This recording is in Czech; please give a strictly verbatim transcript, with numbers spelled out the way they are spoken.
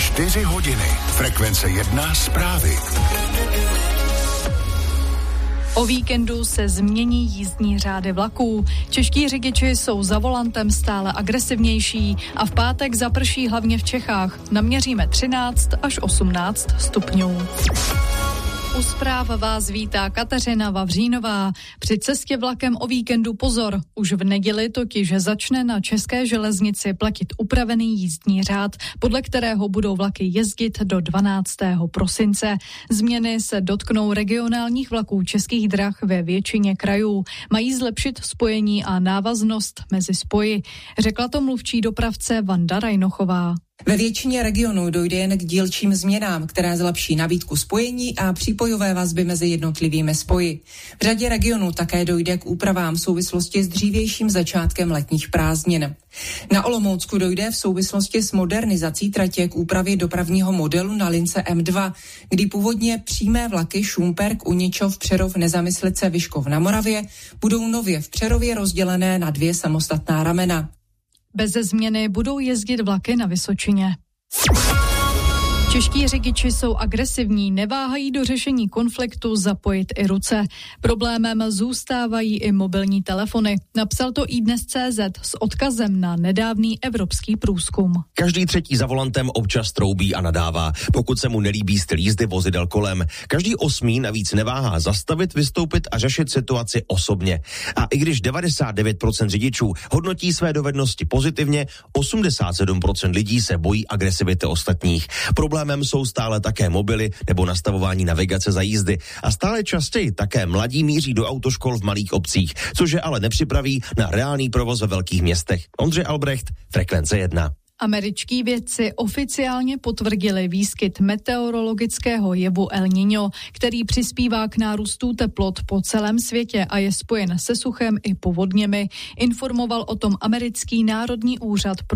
Čtyři hodiny. Frekvence jedna zprávy. O víkendu se změní jízdní řády vlaků. Čeští řidiči jsou za volantem stále agresivnější a v pátek zaprší hlavně v Čechách. Naměříme třináct až osmnáct stupňů. U zpráv vás vítá Kateřina Vavřínová. Při cestě vlakem o víkendu pozor. Už v neděli totiž začne na České železnici platit upravený jízdní řád, podle kterého budou vlaky jezdit do dvanáctého prosince. Změny se dotknou regionálních vlaků Českých drah ve většině krajů. Mají zlepšit spojení a návaznost mezi spoji. Řekla to mluvčí dopravce Vanda Rajnochová. Ve většině regionů dojde jen k dílčím změnám, které zlepší nabídku spojení a přípojové vazby mezi jednotlivými spoji. V řadě regionů také dojde k úpravám v souvislosti s dřívějším začátkem letních prázdnin. Na Olomoucku dojde v souvislosti s modernizací tratě k úpravě dopravního modelu na lince M dva, kdy původně přímé vlaky Šumperk, Uničov, Přerov, Nezamyslice, Vyškov na Moravě budou nově v Přerově rozdělené na dvě samostatná ramena. Beze změny budou jezdit vlaky na Vysočině. Čeští řidiči jsou agresivní, neváhají do řešení konfliktu zapojit i ruce. Problémem zůstávají i mobilní telefony. Napsal to iDnes tečka cé zet s odkazem na nedávný evropský průzkum. Každý třetí za volantem občas troubí a nadává, pokud se mu nelíbí styl jízdy vozidel kolem. Každý osmý navíc neváhá zastavit, vystoupit a řešit situaci osobně. A i když devadesát devět procent řidičů hodnotí své dovednosti pozitivně, osmdesát sedm procent lidí se bojí agresivity ostatních. Problém Problémem jsou stále také mobily nebo nastavování navigace za jízdy a stále častěji také mladí míří do autoškol v malých obcích, což je ale nepřipraví na reálný provoz ve velkých městech. Ondřej Albrecht, Frekvence jedna. Američtí vědci oficiálně potvrdili výskyt meteorologického jevu El Niño, který přispívá k nárůstu teplot po celém světě a je spojen se suchem i povodněmi. Informoval o tom americký národní úřad pro